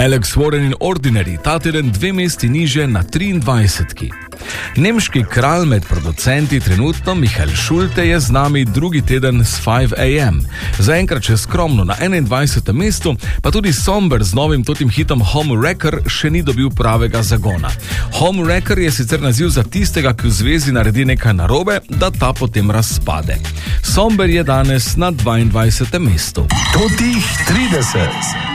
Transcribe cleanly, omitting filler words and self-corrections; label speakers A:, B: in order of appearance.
A: Alex Warren in Ordinary ta teden 2 mesti niže na 23. Nemški kralj med producenti trenutno Michael Schulte je z nami drugi teden s 5am. Zaenkrat še skromno na 21. mestu, pa tudi Somber z novim totim hitom Home Wrecker še ni dobil pravega zagona. Home Wrecker je sicer naziv za tistega, ki v zvezi naredi nekaj narobe, da ta potem razpade. Somber je danes na 22. mestu.
B: Totih 30.